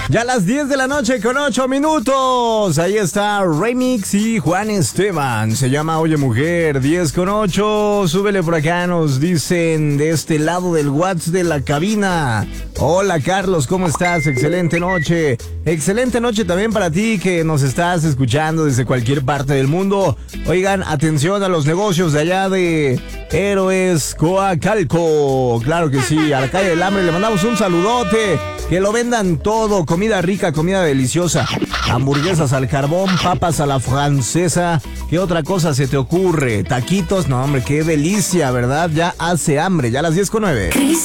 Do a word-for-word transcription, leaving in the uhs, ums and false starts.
Ya a las diez de la noche con ocho minutos. Ahí está Remix y Juan Esteban. Se llama Oye Mujer, diez con ocho. Súbele por acá, nos dicen de este lado del WhatsApp de la cabina. Hola Carlos, ¿cómo estás? Excelente noche. Excelente noche también para ti que nos estás escuchando desde cualquier parte del mundo. Oigan, atención a los negocios de allá de Héroes Coacalco. Claro que sí, a la calle del Hambre le mandamos un saludote. Que lo vendan todo, comida rica, comida deliciosa, hamburguesas al carbón, papas a la francesa. ¿Qué otra cosa se te ocurre? Taquitos, no hombre, qué delicia, ¿verdad? Ya hace hambre, ya a las diez con nueve.